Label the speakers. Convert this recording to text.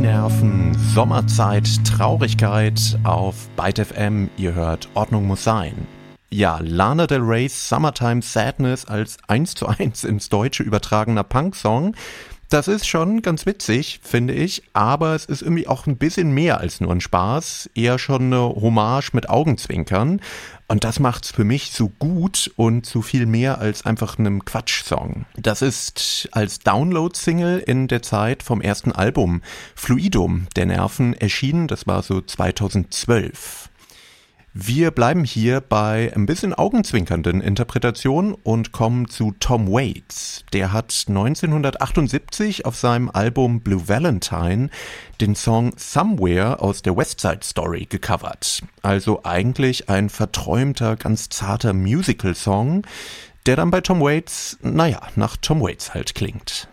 Speaker 1: Nerven, Sommerzeit, Traurigkeit auf Byte FM. Ihr hört Ordnung muss sein. Ja, Lana Del Rey's Summertime Sadness als 1:1 ins Deutsche übertragener Punksong. Das ist schon ganz witzig, finde ich, aber es ist irgendwie auch ein bisschen mehr als nur ein Spaß, eher schon eine Hommage mit Augenzwinkern. Und das macht's für mich so gut und so viel mehr als einfach einem Quatsch-Song. Das ist als Download-Single in der Zeit vom ersten Album Fluidum der Nerven erschienen, das war so 2012. Wir bleiben hier bei ein bisschen augenzwinkernden Interpretationen und kommen zu Tom Waits. Der hat 1978 auf seinem Album Blue Valentine den Song Somewhere aus der West Side Story gecovert. Also eigentlich ein verträumter, ganz zarter Musical-Song, der dann bei Tom Waits, nach Tom Waits halt klingt.